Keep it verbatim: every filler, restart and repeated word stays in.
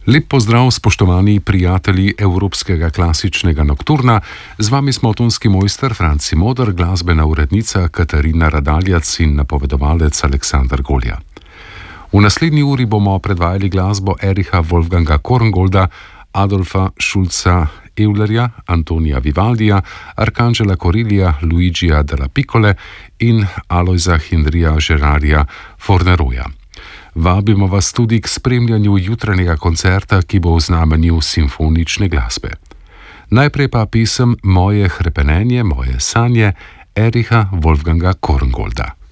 Lep pozdrav, spoštovani prijatelji Evropskega klasičnega nokturna. Z vami smo tonski mojster Franci Moder, glasbena urednica Katarina Radaljac in napovedovalec Aleksandar Golja. V naslednji uri bomo predvajali glasbo Ericha Wolfganga Korngolda, Adolfa Schulza Eulerja, Antonija Vivaldija, Arcangela Corillija, Luigija della Piccole in Alojza Henrija Gerarja Forneroja. Vabimo vas tudi k spremljanju jutranjega koncerta, ki bo v znamenju simfonične glasbe. Najprej pa pesem Moje hrepenenje, moje sanje Ericha Wolfganga Korngolda.